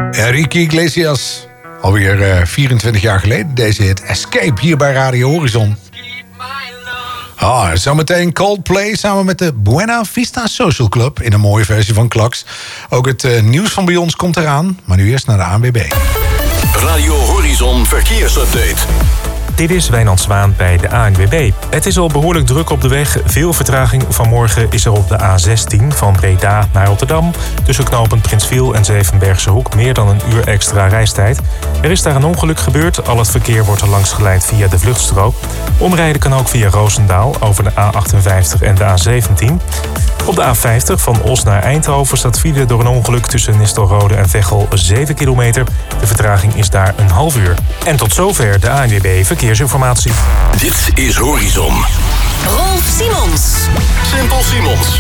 Enrique Iglesias. Alweer 24 jaar geleden deze hit. Escape hier bij Radio Horizon. Zometeen Coldplay samen met de Buena Vista Social Club in een mooie versie van Klaks. Ook het nieuws van bij ons komt eraan, maar nu eerst naar de ANWB. Radio Horizon Verkeersupdate. Dit is Wijnand Zwaan bij de ANWB. Het is al behoorlijk druk op de weg. Veel vertraging vanmorgen is er op de A16 van Breda naar Rotterdam. Tussen knooppunt Prinsviel en Zevenbergse Hoek meer dan een uur extra reistijd. Er is daar een ongeluk gebeurd. Al het verkeer wordt er langs geleid via de vluchtstrook. Omrijden kan ook via Roosendaal over de A58 en de A17. Op de A50 van Os naar Eindhoven staat file door een ongeluk tussen Nistelrode en Veghel 7 kilometer. De vertraging is daar een half uur. En tot zover de ANWB Verkeersinformatie. Dit is Horizon. Rolf Simons. Simpel Simons.